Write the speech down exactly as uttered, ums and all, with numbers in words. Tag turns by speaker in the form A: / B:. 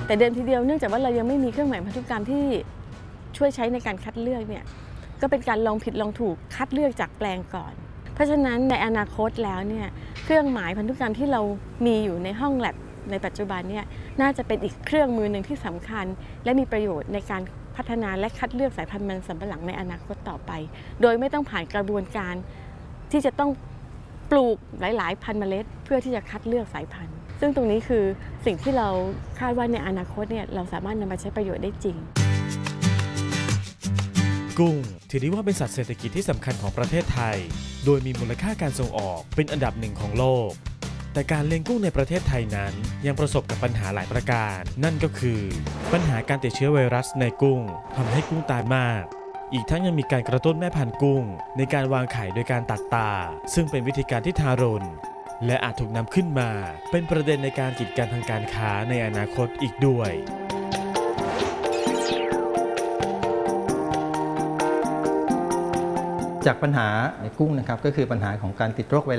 A: แต่เดิมทีเดียวเนื่องจากว่าเรายังไม่มีเครื่องหมายพันธุกรรมที่ช่วยใช้ในการคัดเลือกเนี่ยก็เป็นการลองผิดลองถูกคัดเลือกจากแปลงก่อนเพราะฉะนั้นในอนาคตแล้วเนี่ยเครื่องหมายพันธุกรรมที่เรามีอยู่ในห้องแลบในปัจจุบันเนี่ยน่าจะเป็นอีกเครื่องมือหนึ่งที่สำคัญและมีประโยชน์ในการพัฒนาและคัดเลือกสายพันธุ์มันสำปะหลังในอนาคตต่อไปโดยไม่ต้องผ่านกระบวนการที่จะต้องปลูกหลายๆพันธุ์เมล็ดเพื่อที่จะคัดเลือกสายพันธุ์ซึ่งตรงนี้คือสิ่งที่เราคาดว่าในอนาคตเนี่ยเราสามารถนำมาใช้ประโยชน์ได้จริง
B: กุ้งถือได้ว่าเป็นสัตว์เศรษฐกิจที่สำคัญของประเทศไทยโดยมีมูลค่าการส่งออกเป็นอันดับหนึ่งของโลกแต่การเลี้ยงกุ้งในประเทศไทยนั้นยังประสบกับปัญหาหลายประการนั่นก็คือปัญหาการติดเชื้อไวรัสในกุ้งทำให้กุ้งตายมากอีกทั้งยังมีการกระตุ้นแม่พันธุ์กุ้งในการวางไข่โดยการตัดตาซึ่งเป็นวิธีการที่ทารุณและอาจถูกนำขึ้นมาเป็นประเด็นในการกีดกันทางการค้าในอนาคตอีกด้วย
C: จากปัญหาในกุ้งนะครับก็คือปัญหาของการติดโรคไว